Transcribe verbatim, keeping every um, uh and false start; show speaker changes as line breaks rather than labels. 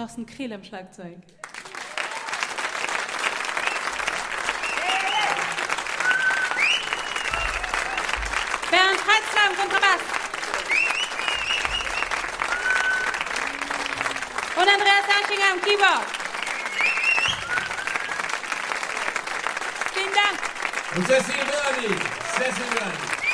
Carsten Krehl am Schlagzeug. Bernd Heitzler am Kontrabass. Und Andreas Anschinger am Keyboard. Vielen Dank.
Und Cecil Murray. Cecil Murray.